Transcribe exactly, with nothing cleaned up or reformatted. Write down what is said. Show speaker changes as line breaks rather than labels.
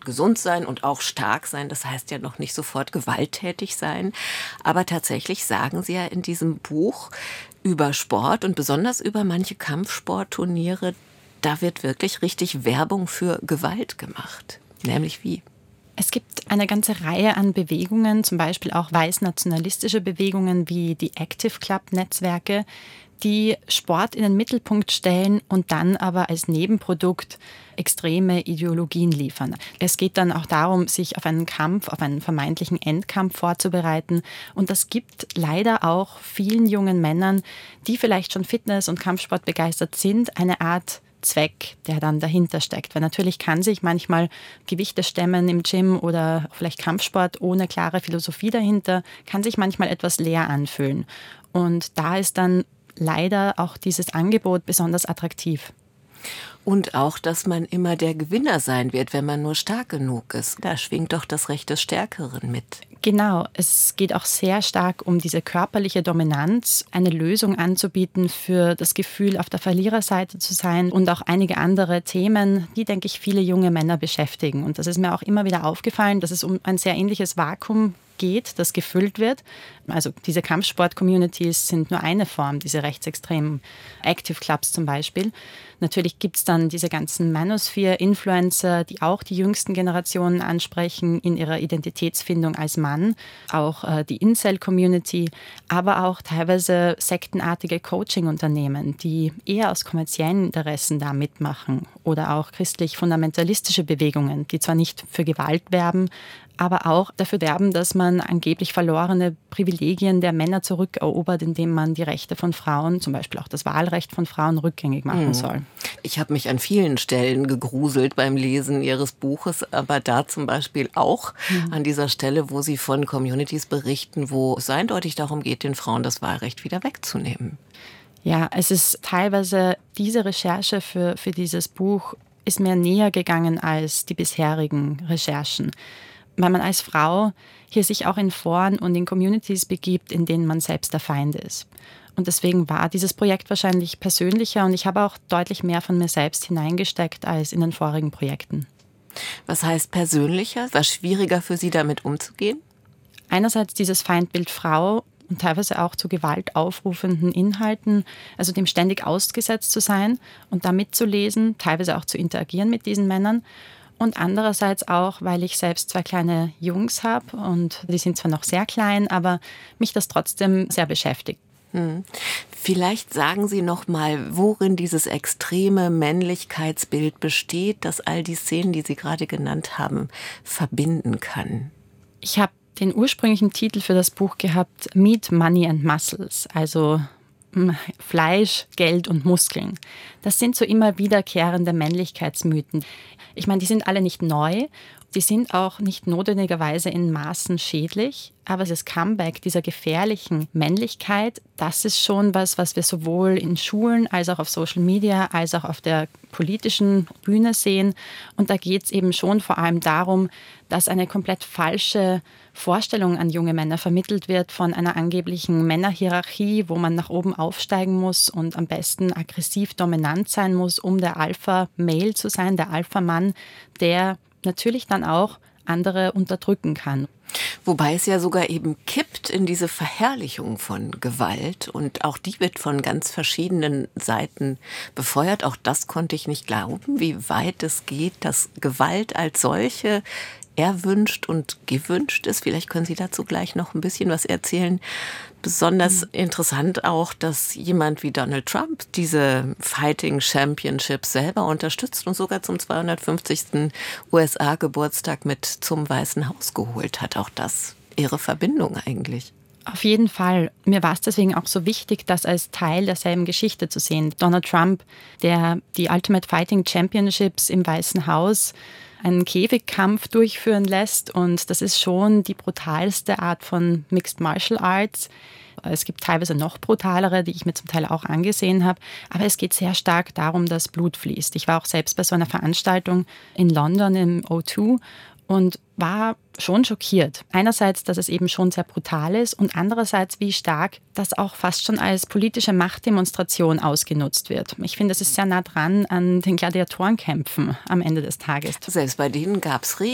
gesund sein und auch stark sein. Das heißt ja noch nicht sofort gewalttätig sein. Aber tatsächlich sagen Sie ja in diesem Buch über Sport und besonders über manche Kampfsportturniere, da wird wirklich richtig Werbung für Gewalt gemacht. Nämlich wie?
Es gibt eine ganze Reihe an Bewegungen, zum Beispiel auch weiß-nationalistische Bewegungen wie die Active Club-Netzwerke, die Sport in den Mittelpunkt stellen und dann aber als Nebenprodukt extreme Ideologien liefern. Es geht dann auch darum, sich auf einen Kampf, auf einen vermeintlichen Endkampf vorzubereiten. Und das gibt leider auch vielen jungen Männern, die vielleicht schon Fitness- und Kampfsport begeistert sind, eine Art Zweck, der dann dahinter steckt. Weil natürlich kann sich manchmal Gewichte stemmen im Gym oder vielleicht Kampfsport ohne klare Philosophie dahinter, kann sich manchmal etwas leer anfühlen. Und da ist dann leider auch dieses Angebot besonders attraktiv.
Und auch, dass man immer der Gewinner sein wird, wenn man nur stark genug ist. Da schwingt doch das Recht des Stärkeren mit.
Genau, es geht auch sehr stark um diese körperliche Dominanz, eine Lösung anzubieten für das Gefühl, auf der Verliererseite zu sein und auch einige andere Themen, die, denke ich, viele junge Männer beschäftigen. Und das ist mir auch immer wieder aufgefallen, dass es um ein sehr ähnliches Vakuum geht, das gefüllt wird. Also diese Kampfsport-Communities sind nur eine Form, diese rechtsextremen Active Clubs zum Beispiel. Natürlich gibt es dann diese ganzen Manosphere-Influencer, die auch die jüngsten Generationen ansprechen in ihrer Identitätsfindung als Mann. Auch äh, die Incel-Community, aber auch teilweise sektenartige Coaching-Unternehmen, die eher aus kommerziellen Interessen da mitmachen. Oder auch christlich-fundamentalistische Bewegungen, die zwar nicht für Gewalt werben, aber auch dafür werben, dass man angeblich verlorene Privilegien der Männer zurückerobert, indem man die Rechte von Frauen, zum Beispiel auch das Wahlrecht von Frauen, rückgängig machen mhm. soll.
Ich habe mich an vielen Stellen gegruselt beim Lesen Ihres Buches, aber da zum Beispiel auch mhm. an dieser Stelle, wo Sie von Communities berichten, wo es eindeutig darum geht, den Frauen das Wahlrecht wieder wegzunehmen.
Ja, es ist teilweise diese Recherche für, für dieses Buch ist mir näher gegangen als die bisherigen Recherchen. Weil man als Frau hier sich auch in Foren und in Communities begibt, in denen man selbst der Feind ist. Und deswegen war dieses Projekt wahrscheinlich persönlicher und ich habe auch deutlich mehr von mir selbst hineingesteckt als in den vorigen Projekten.
Was heißt persönlicher? War schwieriger für Sie, damit umzugehen?
Einerseits dieses Feindbild Frau und teilweise auch zu Gewalt aufrufenden Inhalten, also dem ständig ausgesetzt zu sein und da mitzulesen, teilweise auch zu interagieren mit diesen Männern. Und andererseits auch, weil ich selbst zwei kleine Jungs habe und die sind zwar noch sehr klein, aber mich das trotzdem sehr beschäftigt.
Hm. Vielleicht sagen Sie noch mal, worin dieses extreme Männlichkeitsbild besteht, das all die Szenen, die Sie gerade genannt haben, verbinden kann.
Ich habe den ursprünglichen Titel für das Buch gehabt, Meat, Money and Muscles, also Fleisch, Geld und Muskeln. Das sind so immer wiederkehrende Männlichkeitsmythen. Ich meine, die sind alle nicht neu, die sind auch nicht notwendigerweise in Maßen schädlich, aber das Comeback dieser gefährlichen Männlichkeit, das ist schon was, was wir sowohl in Schulen als auch auf Social Media als auch auf der politischen Bühne sehen. Und da geht es eben schon vor allem darum, dass eine komplett falsche Vorstellung an junge Männer vermittelt wird von einer angeblichen Männerhierarchie, wo man nach oben aufsteigen muss und am besten aggressiv dominant sein muss, um der Alpha-Male zu sein, der Alpha-Mann, der natürlich dann auch andere unterdrücken kann.
Wobei es ja sogar eben kippt in diese Verherrlichung von Gewalt und auch die wird von ganz verschiedenen Seiten befeuert. Auch das konnte ich nicht glauben, wie weit es geht, dass Gewalt als solche erwünscht und gewünscht ist. Vielleicht können Sie dazu gleich noch ein bisschen was erzählen. Besonders mhm. interessant auch, dass jemand wie Donald Trump diese Fighting Championships selber unterstützt und sogar zum zweihundertfünfzigsten U S A-Geburtstag mit zum Weißen Haus geholt hat. Auch das ihre Verbindung eigentlich.
Auf jeden Fall. Mir war es deswegen auch so wichtig, das als Teil derselben Geschichte zu sehen. Donald Trump, der die Ultimate Fighting Championships im Weißen Haus einen Käfigkampf durchführen lässt. Und das ist schon die brutalste Art von Mixed Martial Arts. Es gibt teilweise noch brutalere, die ich mir zum Teil auch angesehen habe. Aber es geht sehr stark darum, dass Blut fließt. Ich war auch selbst bei so einer Veranstaltung in London im O zwei und war schon schockiert. Einerseits, dass es eben schon sehr brutal ist und andererseits, wie stark das auch fast schon als politische Machtdemonstration ausgenutzt wird. Ich finde, es ist sehr nah dran an den Gladiatorenkämpfen am Ende des Tages.
Selbst bei denen gab es